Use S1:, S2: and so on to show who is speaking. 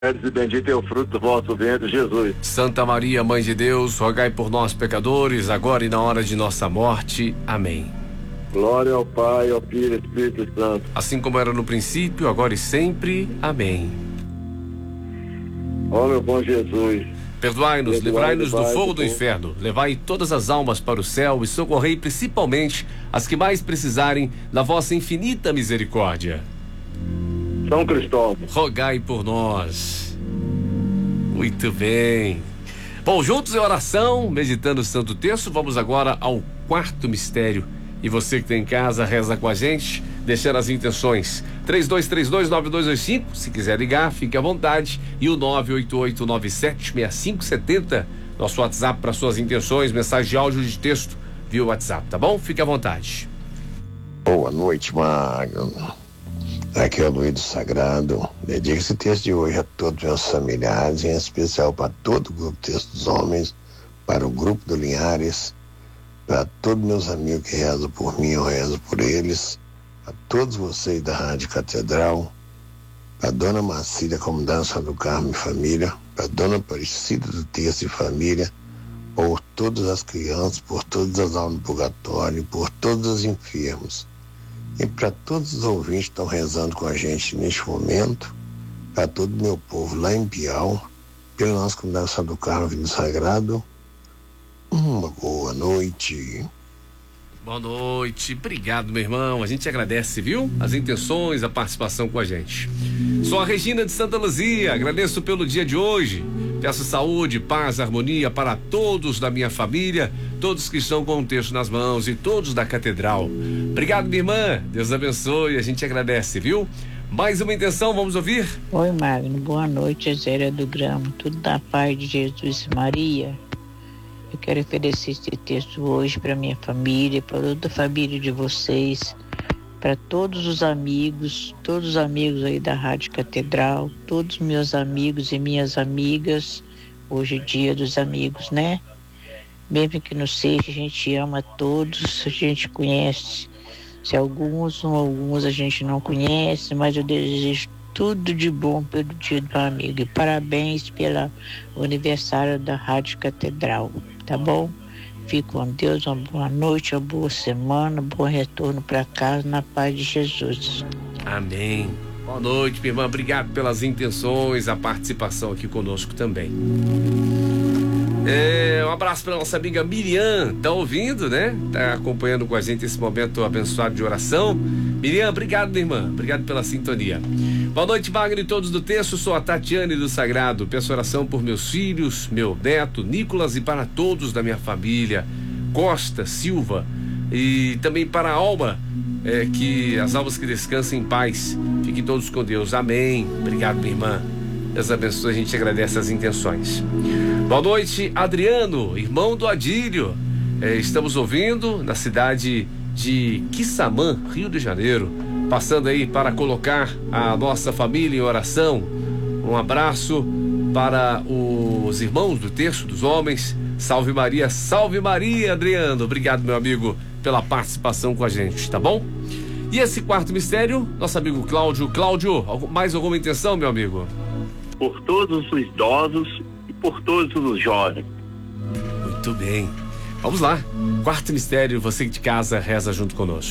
S1: E bendito é o fruto do vosso ventre, Jesus.
S2: Santa Maria, Mãe de Deus, rogai por nós, pecadores, agora e na hora de nossa morte. Amém.
S1: Glória ao Pai, ao Filho e ao Espírito Santo.
S2: Assim como era no princípio, agora e sempre. Amém.
S1: Ó meu bom Jesus,
S2: Perdoai-nos, livrai-nos do fogo do inferno, levai todas as almas para o céu e socorrei principalmente as que mais precisarem da vossa infinita misericórdia.
S1: São Cristóvão,
S2: Rogai por nós. Muito bem. Bom, juntos em oração, meditando o Santo Terço, vamos agora ao quarto mistério. E você que está em casa, reza com a gente, deixando as intenções. 3232-9225, se quiser ligar, fique à vontade. E o 988976570, nosso WhatsApp para suas intenções, mensagem de áudio de texto via WhatsApp, tá bom? Fique à vontade.
S3: Boa noite, Magno. Aqui é o Luiz do Sagrado. Dedico esse texto de hoje a todos os meus familiares, em especial para todo o grupo Texto dos Homens, para o grupo do Linhares, para todos meus amigos que rezam por mim, eu rezo por eles, a todos vocês da Rádio Catedral, para a Dona Marcília, Comunidade do Carmo e Família, para a Dona Aparecida do Terço e Família, por todas as crianças, por todas as almas do purgatório, por todos os enfermos. E para todos os ouvintes que estão rezando com a gente neste momento, para todo o meu povo lá em Piau, pela nossa Comunidade do Carmo e do Sagrado, uma boa noite.
S2: Boa noite, obrigado, meu irmão. A gente agradece, viu? As intenções, a participação com a gente. Sou a Regina de Santa Luzia, agradeço pelo dia de hoje. Peço saúde, paz, harmonia para todos da minha família, todos que estão com o texto nas mãos e todos da Catedral. Obrigado, minha irmã. Deus abençoe, a gente agradece, viu? Mais uma intenção, vamos ouvir?
S4: Oi, Magno, boa noite, Zélia do Grama, tudo da paz de Jesus e Maria. Eu quero oferecer este texto hoje para minha família, para toda a família de vocês, para todos os amigos aí da Rádio Catedral, todos meus amigos e minhas amigas. Hoje é dia dos amigos, né? Mesmo que não seja, a gente ama todos, a gente conhece. Se alguns a gente não conhece, mas eu desejo tudo de bom pelo dia do amigo. E parabéns pelo aniversário da Rádio Catedral, tá bom? Fique com Deus, uma boa noite, uma boa semana, bom retorno para casa, na paz de Jesus.
S2: Amém. Boa noite, minha irmã. Obrigado pelas intenções, a participação aqui conosco também. Um abraço para nossa amiga Miriam, tá ouvindo, né? Tá acompanhando com a gente esse momento abençoado de oração. Miriam, obrigado, minha irmã. Obrigado pela sintonia. Boa noite, Magno e todos do texto. Sou a Tatiane do Sagrado. Peço oração por meus filhos, meu neto, Nicolas, e para todos da minha família, Costa, Silva, e também para a alma, que as almas que descansem em paz. Fiquem todos com Deus. Amém. Obrigado, minha irmã. Deus abençoe, a gente agradece as intenções. Boa noite, Adriano, irmão do Adílio. Estamos ouvindo na cidade de Quissamã, Rio de Janeiro. Passando aí para colocar a nossa família em oração. Um abraço para os irmãos do Terço dos Homens. Salve Maria, Adriano. Obrigado, meu amigo, pela participação com a gente, tá bom? E esse quarto mistério, nosso amigo Cláudio. Cláudio, mais alguma intenção, meu amigo?
S1: por todos os idosos e por todos os jovens.
S2: Muito bem. Vamos lá. Quarto mistério, você de casa reza junto conosco.